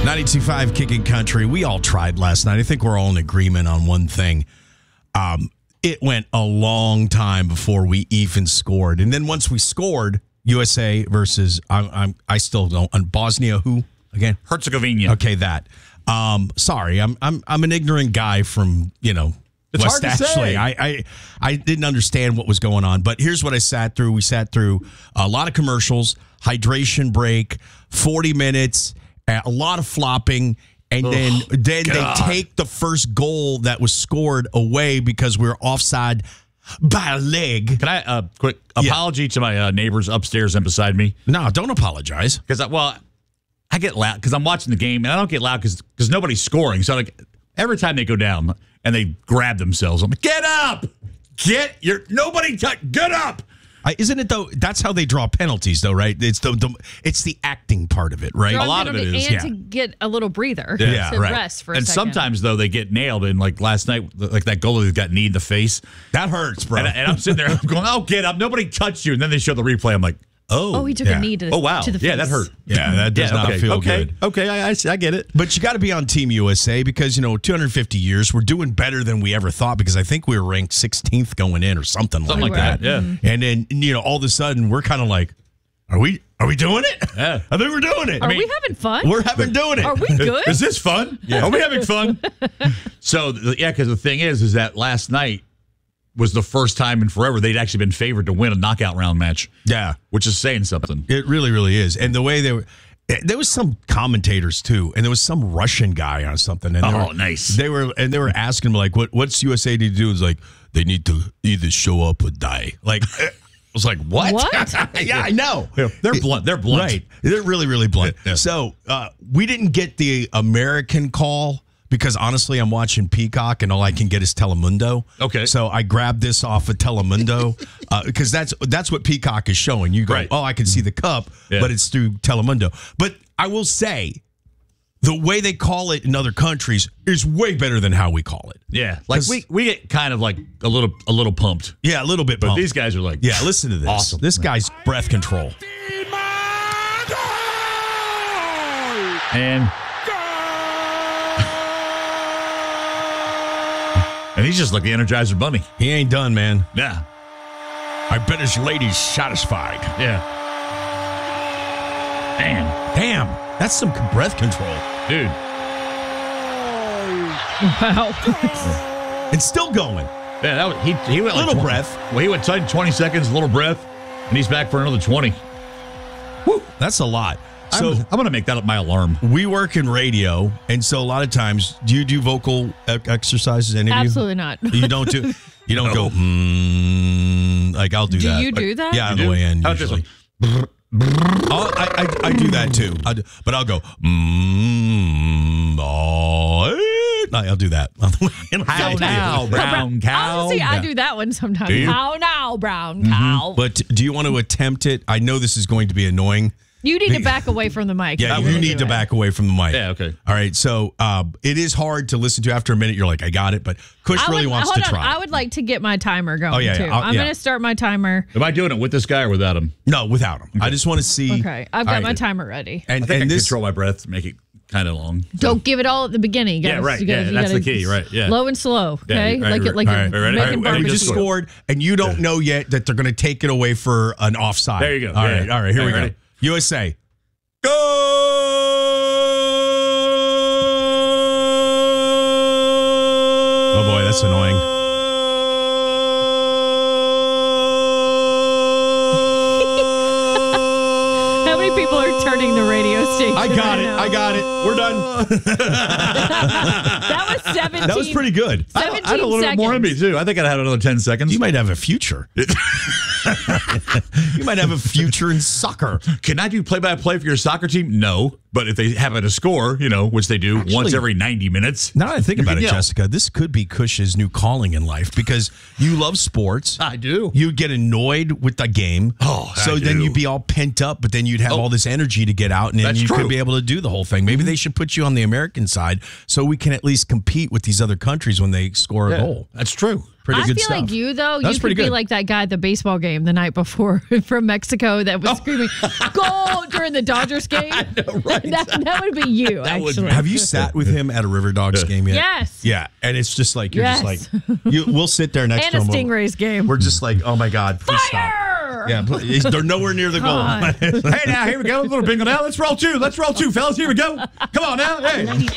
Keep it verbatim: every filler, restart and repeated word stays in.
ninety-two point five Kicking Country. We all tried last night. I think we're all in agreement on one thing. Um, it went a long time before we even scored. And then once we scored, U S A versus, I'm, I'm, I still don't, on Bosnia, who again? Herzegovina. Okay, that. Um, sorry, I'm, I'm, I'm an ignorant guy from, you know, It's West hard to Ashley. say. I, I I didn't understand what was going on, but here's what I sat through. We sat through a lot of commercials, hydration break, forty minutes, a lot of flopping, and then Oh, then God. they take the first goal that was scored away because we were offside by a leg. Can I, uh, quick Yeah. apology to my uh, neighbors upstairs and beside me? No, don't apologize. Because, I, well, I get loud because I'm watching the game, and I don't get loud because because nobody's scoring. So, like, every time they go down and they grab themselves, I'm like, get up! Get your, nobody, t- get up! I, isn't it though? That's how they draw penalties, though, right? It's the, the it's the acting part of it, right? A lot of it is, and yeah. to get a little breather, Yeah, to right. rest for a And second. sometimes, though, they get nailed. And, like, last night, like that goalie that got knee in the face. That hurts, bro. And, and I'm sitting there, I'm going, oh, get up. Nobody touched you. And then they show the replay. I'm like, oh. oh, he took yeah. a knee to the Oh, wow. to the Yeah, face. that hurt. yeah, that does Yeah, not okay, feel okay, good. Okay, I, I, I get it. But you got to be on Team U S A because, you know, two hundred fifty years, we're doing better than we ever thought because I think we were ranked sixteenth going in or something, Something like like that. that, yeah. And then, you know, all of a sudden, we're kind of like, are we are we doing it? Yeah. I think we're doing it. Are I mean, we having fun? we're having doing it. Are we good? Is this fun? Are we having fun? So, the- yeah, because the thing is, is that last night was the first time in forever they'd actually been favored to win a knockout round match, Yeah, which is saying something. it really, really is. And the way they were, there was some commentators too, and there was some Russian guy on something. And they Oh, were, nice. They were and they were asking him like, "What what's U S A need to do?" It's like they need to either show up or die. Like, I was like, "What?" What? Yeah, I know. Yeah, they're blunt. They're blunt. Right. They're really, really blunt. Yeah. So uh, we didn't get the American call because honestly, I'm watching Peacock and all I can get is Telemundo. Okay. So I grabbed this off of Telemundo uh, because that's that's what Peacock is showing. You go, Right. oh, I can see the cup, Yeah. but it's through Telemundo. But I will say, the way they call it in other countries is way better than how we call it. Yeah, like 'Cause- we we get kind of like a little a little pumped, Yeah, a little bit. but pumped. these guys are like, yeah, listen to this. Awesome. This guy's breath control. and and he's just like the Energizer Bunny. He ain't done, man. Yeah, I bet his lady's satisfied. yeah. Man, Damn, that's some breath control. dude. Wow. It's still going. Yeah, that was, he he went like Little twenty breath. Well, he went tight twenty seconds, little breath, and he's back for another twenty. Woo, that's a lot. So I'm, I'm gonna make that up my alarm. we work in radio, and so a lot of times, do you do vocal e- exercises? Any of you? Absolutely not. You don't do. You don't No. go. Mm, like I'll do, Do that. you do that? Yeah, on You the do? way in. How about this Usually. I'll, I, I I do that too. I do, but I'll go. Mm, oh, eh. I'll do that on the way in. How Yeah. now, brown cow? Honestly, I Yeah. do that one sometimes. Do you? How now, brown cow? But do you want to attempt it? I know this is going to be annoying. You need to back away from the mic. Yeah, if you you're gonna need do to it. back away from the mic. Yeah, okay. All right. So uh, it is hard to listen to after a minute. You're like, I got it. But Kush I really would, wants hold to on. try. I would like to get my timer going Oh, yeah, yeah. too. I'll- I'm yeah. going to start my timer. Am I doing it with this guy or without him? No, without him. I just want to see. Okay, I've All got right. my timer ready. And, I think and I this. control my breath to make it kind of long. Don't give it all at the beginning. You Yeah, gotta- right. you gotta- Yeah, you that's the gotta- key, right, yeah. Low and slow. Yeah, Okay, right, like right, it, like all you're right, ready? making All right, we barbecue. just scored. scored, and you don't know yet that they're going to take it away for an offside. There you go. All Yeah. right. All right. Here All we right, go. ready? U S A. Go! Oh boy, that's annoying. How many people are turning the radio station? I got right it. now? I got it. We're done. That was seventeen. That was pretty good. I seventeen had a little bit more in me, seconds. too. I think I'd had another ten seconds. You might have a future. You might have a future in soccer. Can I do play-by-play for your soccer team? No. But if they have it a score, you know, which they do Actually- once every ninety minutes. Now that I think about it, Yeah. Jessica, this could be Cush's new calling in life because you love sports. I do. You'd get annoyed with the game. Oh, I so then do. you'd be all pent up, but then you'd have Oh. all this energy to get out, and then That's you true. could be able to do the whole thing. Maybe they should put you on the American side so we can at least compete with these other countries when they score a Yeah, goal. that's true. Pretty I good feel stuff. like you, though, That was you pretty could be good. like that guy at the baseball game the night before from Mexico that was screaming, goal during the Dodgers game. right. that, that would be you, That would actually. be- Have you sat with him at a River Dogs game yet? Yes. Yeah, and it's just like you're Yes. just like you. We'll sit there next And to a him. Stingrays game. We're just like, oh my god, please stop. Fire! Yeah, please. They're nowhere near the goal. God. Hey, now, here we go. A little bingo now. Let's roll two. Let's roll two, fellas. Here we go. Come on now. Hey.